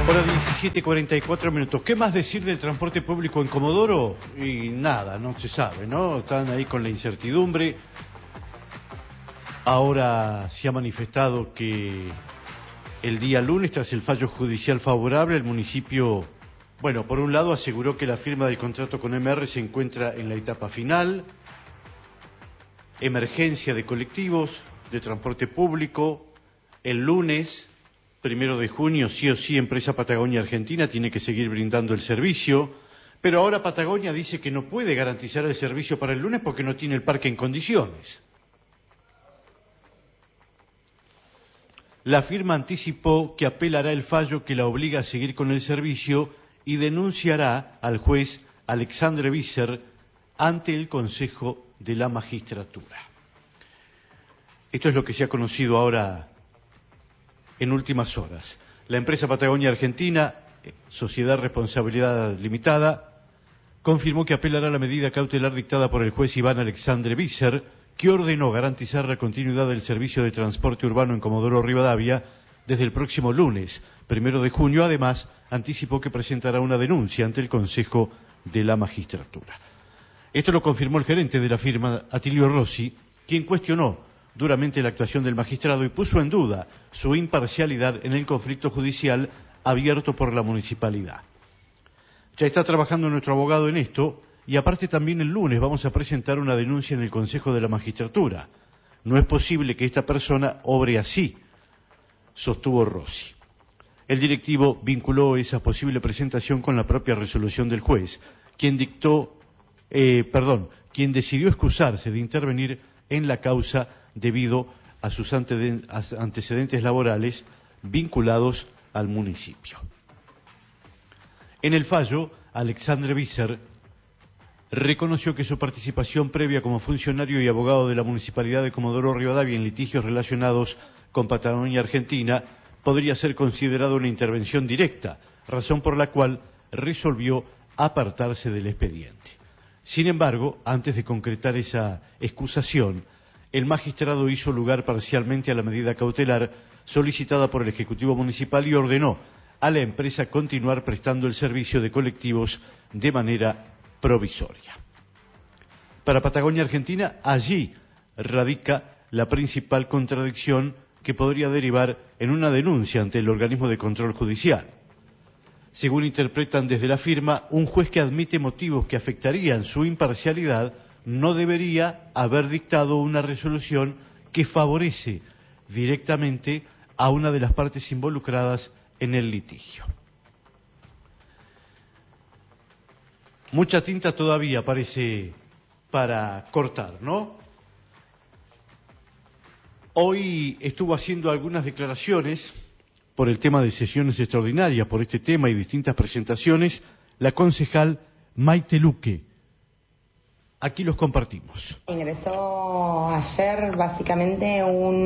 Hora 17:44 minutos. ¿Qué más decir del transporte público en Comodoro? Y nada, no se sabe, ¿no? Están ahí con la incertidumbre. Ahora se ha manifestado que el día lunes, tras el fallo judicial favorable, el municipio, bueno, por un lado aseguró que la firma del contrato con MR se encuentra en la etapa final. Emergencia de colectivos, de transporte público. El lunes 1 de junio, sí o sí, Empresa Patagonia Argentina tiene que seguir brindando el servicio, pero ahora Patagonia dice que no puede garantizar el servicio para el lunes porque no tiene el parque en condiciones. La firma anticipó que apelará el fallo que la obliga a seguir con el servicio y denunciará al juez Alexandre Visser ante el Consejo de la Magistratura. Esto es lo que se ha conocido ahora en últimas horas. La empresa Patagonia Argentina, Sociedad Responsabilidad Limitada, confirmó que apelará a la medida cautelar dictada por el juez Iván Alexandre Visser, que ordenó garantizar la continuidad del servicio de transporte urbano en Comodoro Rivadavia desde el próximo lunes, 1 de junio. Además, anticipó que presentará una denuncia ante el Consejo de la Magistratura. Esto lo confirmó el gerente de la firma, Atilio Rossi, quien cuestionó duramente la actuación del magistrado y puso en duda su imparcialidad en el conflicto judicial abierto por la municipalidad. Ya está trabajando nuestro abogado en esto y aparte también el lunes vamos a presentar una denuncia en el Consejo de la Magistratura. No es posible que esta persona obre así, sostuvo Rossi. El directivo vinculó esa posible presentación con la propia resolución del juez, quien decidió excusarse de intervenir en la causa debido a sus antecedentes laborales vinculados al municipio. En el fallo, Alexandre Visser reconoció que su participación previa como funcionario y abogado de la Municipalidad de Comodoro Rivadavia en litigios relacionados con Patagonia Argentina podría ser considerada una intervención directa, razón por la cual resolvió apartarse del expediente. Sin embargo, antes de concretar esa excusación, el magistrado hizo lugar parcialmente a la medida cautelar solicitada por el Ejecutivo Municipal y ordenó a la empresa continuar prestando el servicio de colectivos de manera provisoria. Para Patagonia Argentina, allí radica la principal contradicción que podría derivar en una denuncia ante el organismo de control judicial. Según interpretan desde la firma, un juez que admite motivos que afectarían su imparcialidad no debería haber dictado una resolución que favorece directamente a una de las partes involucradas en el litigio. Mucha tinta todavía parece para cortar, ¿no? Hoy estuvo haciendo algunas declaraciones por el tema de sesiones extraordinarias, por este tema y distintas presentaciones, la concejal Maite Luque. Aquí los compartimos. Ingresó ayer básicamente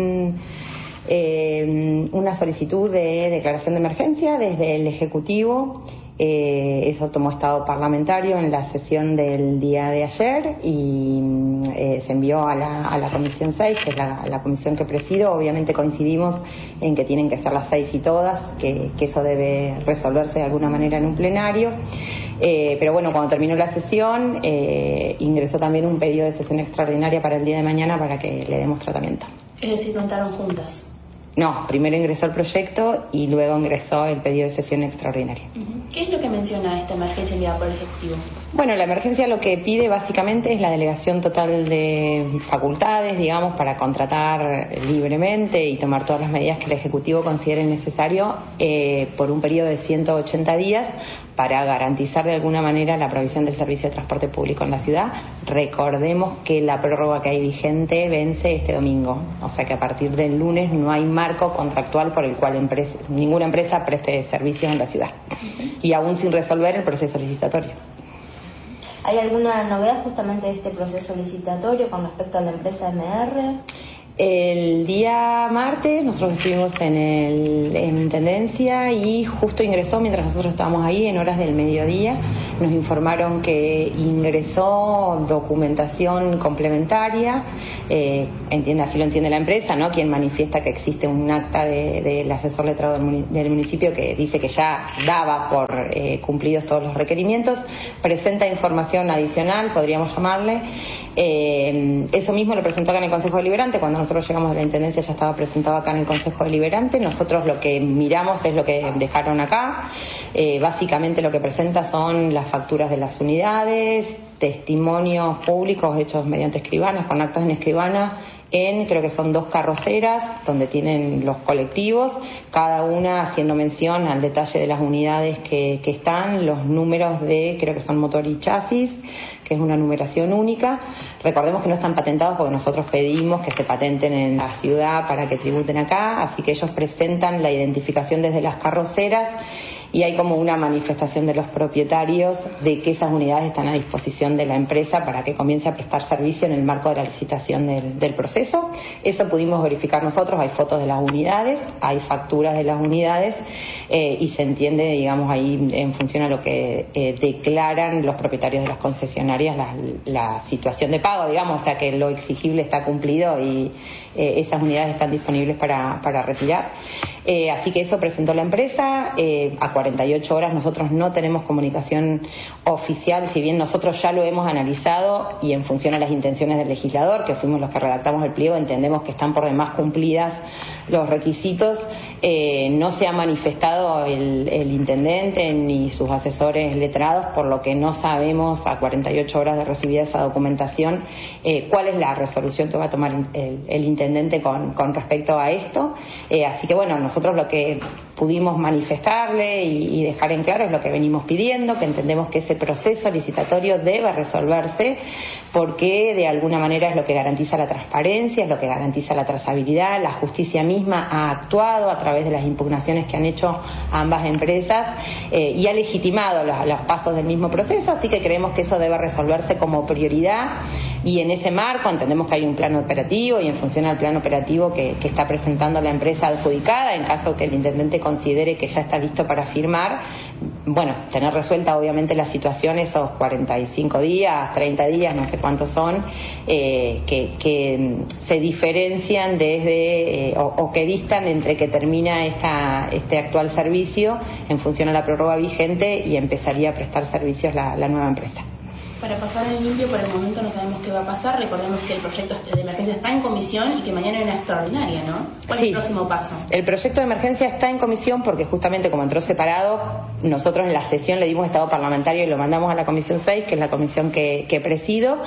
una solicitud de declaración de emergencia desde el Ejecutivo. Eso tomó estado parlamentario en la sesión del día de ayer y se envió a la Comisión 6, que es la comisión que presido. Obviamente coincidimos en que tienen que ser las 6 y todas, que eso debe resolverse de alguna manera en un plenario. Pero bueno, cuando terminó la sesión, ingresó también un pedido de sesión extraordinaria para el día de mañana para que le demos tratamiento. Es decir, no entraron juntas. No, primero ingresó el proyecto y luego ingresó el pedido de sesión extraordinaria. ¿Qué es lo que menciona esta emergencia enviada por el Ejecutivo? Bueno, la emergencia lo que pide básicamente es la delegación total de facultades, digamos, para contratar libremente y tomar todas las medidas que el Ejecutivo considere necesario por un periodo de 180 días para garantizar de alguna manera la provisión del servicio de transporte público en la ciudad. Recordemos que la prórroga que hay vigente vence este domingo, o sea que a partir del lunes no hay marco contractual por el cual ninguna empresa preste servicios en la ciudad, y aún sin resolver el proceso licitatorio. ¿Hay alguna novedad justamente de este proceso licitatorio con respecto a la empresa MR? El día martes nosotros estuvimos en Intendencia y justo ingresó, mientras nosotros estábamos ahí, en horas del mediodía, nos informaron que ingresó documentación complementaria, así lo entiende la empresa, ¿no? Quien manifiesta que existe un acta del asesor letrado del municipio que dice que ya daba por cumplidos todos los requerimientos, presenta información adicional, podríamos llamarle. Eso mismo lo presentó acá en el Consejo Deliberante. Cuando nosotros llegamos de la Intendencia ya estaba presentado acá en el Consejo Deliberante. Nosotros lo que miramos es lo que dejaron acá. Básicamente lo que presenta son las facturas de las unidades, testimonios públicos hechos mediante escribanas, con actas en escribana, creo que son 2 carroceras donde tienen los colectivos, cada una haciendo mención al detalle de las unidades que están, los números creo que son motor y chasis, que es una numeración única. Recordemos que no están patentados porque nosotros pedimos que se patenten en la ciudad para que tributen acá, así que ellos presentan la identificación desde las carroceras y hay como una manifestación de los propietarios de que esas unidades están a disposición de la empresa para que comience a prestar servicio en el marco de la licitación del proceso. Eso pudimos verificar nosotros, hay fotos de las unidades, hay facturas de las unidades y se entiende, digamos, ahí en función a lo que declaran los propietarios de las concesionarias la situación de pago, digamos, o sea que lo exigible está cumplido y esas unidades están disponibles para retirar. Así que eso presentó la empresa. A 48 horas nosotros no tenemos comunicación oficial, si bien nosotros ya lo hemos analizado y en función a las intenciones del legislador, que fuimos los que redactamos el pliego, entendemos que están por demás cumplidas los requisitos. No se ha manifestado el intendente ni sus asesores letrados, por lo que no sabemos a 48 horas de recibida esa documentación cuál es la resolución que va a tomar el intendente con respecto a esto. Así que bueno, nosotros lo que pudimos manifestarle y dejar en claro es lo que venimos pidiendo, que entendemos que ese proceso licitatorio debe resolverse porque de alguna manera es lo que garantiza la transparencia, es lo que garantiza la trazabilidad. La justicia misma ha actuado a través de las impugnaciones que han hecho ambas empresas y ha legitimado los pasos del mismo proceso, así que creemos que eso debe resolverse como prioridad y en ese marco entendemos que hay un plan operativo y en función al plan operativo que está presentando la empresa adjudicada, en caso que el intendente considere que ya está listo para firmar, bueno, tener resuelta obviamente la situación esos 45 días, 30 días, no sé cuántos son, que se diferencian desde o que distan entre que termina este actual servicio en función a la prórroga vigente y empezaría a prestar servicios la nueva empresa. Para pasar en limpio, por el momento no sabemos qué va a pasar. Recordemos que el proyecto de emergencia está en comisión y que mañana hay una extraordinaria, ¿no? ¿Cuál es el próximo paso? El proyecto de emergencia está en comisión porque justamente como entró separado, nosotros en la sesión le dimos estado parlamentario y lo mandamos a la comisión 6, que es la comisión que presido.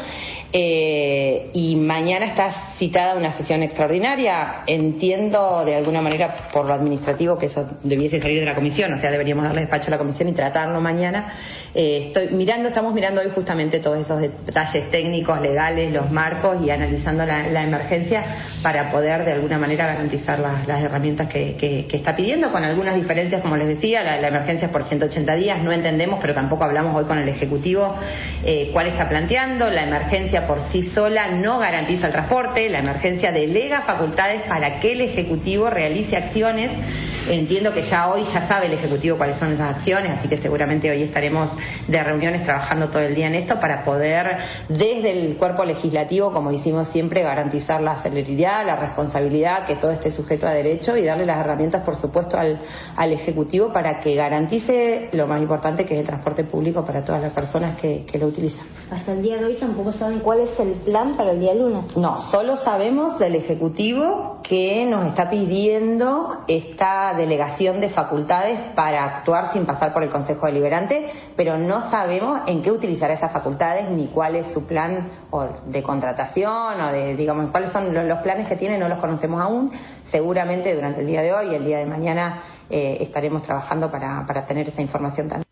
Y mañana está citada una sesión extraordinaria. Entiendo de alguna manera por lo administrativo que eso debiese salir de la comisión, o sea, deberíamos darle despacho a la comisión y tratarlo mañana. Estamos mirando hoy justamente todos esos detalles técnicos, legales, los marcos y analizando la emergencia para poder de alguna manera garantizar las herramientas que está pidiendo, con algunas diferencias, como les decía, la emergencia es por 180 días, no entendemos, pero tampoco hablamos hoy con el Ejecutivo cuál está planteando. La emergencia por sí sola no garantiza el transporte, la emergencia delega facultades para que el Ejecutivo realice acciones. Entiendo que ya hoy ya sabe el Ejecutivo cuáles son esas acciones, así que seguramente hoy estaremos de reuniones trabajando todo el día en esto para poder, desde el cuerpo legislativo, como hicimos siempre, garantizar la celeridad, la responsabilidad, que todo esté sujeto a derecho y darle las herramientas, por supuesto, al Ejecutivo para que garantice lo más importante, que es el transporte público para todas las personas que lo utilizan. Hasta el día de hoy tampoco saben cuál es el plan para el día lunes. No, solo sabemos del Ejecutivo que nos está pidiendo esta delegación de facultades para actuar sin pasar por el Consejo Deliberante, pero no sabemos en qué utilizará esas facultades ni cuál es su plan o de contratación o de, digamos, cuáles son los planes que tiene, no los conocemos aún. Seguramente durante el día de hoy y el día de mañana estaremos trabajando para tener esa información también.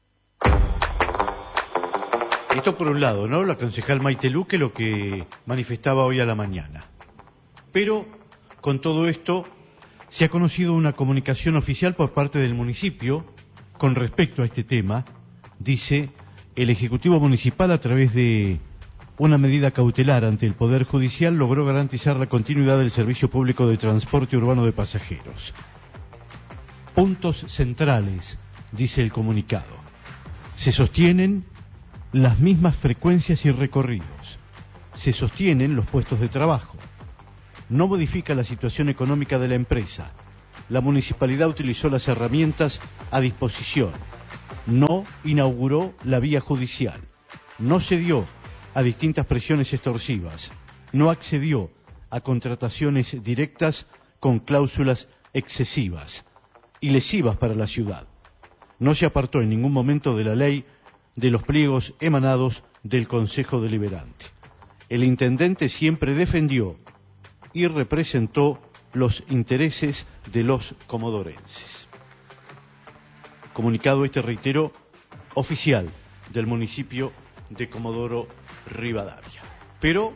Esto por un lado, ¿no? La concejal Maite Luque lo que manifestaba hoy a la mañana. Pero con todo esto se ha conocido una comunicación oficial por parte del municipio con respecto a este tema. Dice el Ejecutivo Municipal a través de una medida cautelar ante el Poder Judicial logró garantizar la continuidad del servicio público de transporte urbano de pasajeros. Puntos centrales, dice el comunicado. Se sostienen las mismas frecuencias y recorridos. Se sostienen los puestos de trabajo. No modifica la situación económica de la empresa. La municipalidad utilizó las herramientas a disposición. No inauguró la vía judicial. No cedió a distintas presiones extorsivas. No accedió a contrataciones directas con cláusulas excesivas y lesivas para la ciudad. No se apartó en ningún momento de la ley, de los pliegos emanados del Consejo Deliberante. El intendente siempre defendió y representó los intereses de los comodorenses. Comunicado este, reitero, oficial del municipio de Comodoro Rivadavia. Pero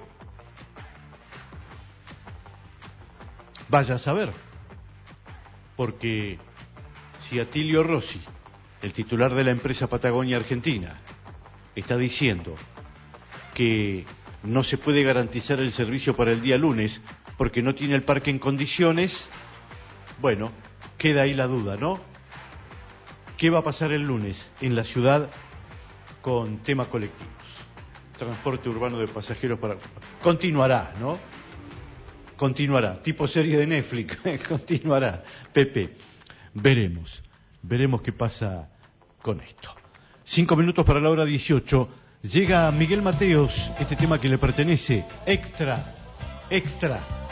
vaya a saber, porque si Atilio Rossi, el titular de la empresa Patagonia Argentina, está diciendo que no se puede garantizar el servicio para el día lunes porque no tiene el parque en condiciones, bueno, queda ahí la duda, ¿no? ¿Qué va a pasar el lunes en la ciudad con temas colectivos? Transporte urbano de pasajeros para... Continuará, ¿no? Continuará, tipo serie de Netflix, continuará. Pepe, veremos qué pasa con esto. 5 minutos para la hora 18. Llega Miguel Mateos, este tema que le pertenece, Extra.